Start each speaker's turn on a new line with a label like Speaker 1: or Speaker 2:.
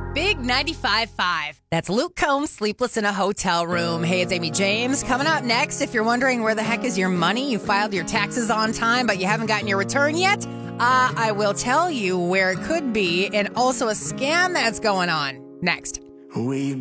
Speaker 1: Big 95.5. That's Luke Combs, Sleepless in a Hotel Room. Hey, it's Amy James. Coming up next, if you're wondering where the heck is your money, you filed your taxes on time, but you haven't gotten your return yet, I will tell you where it could be and also a scam that's going on. Next.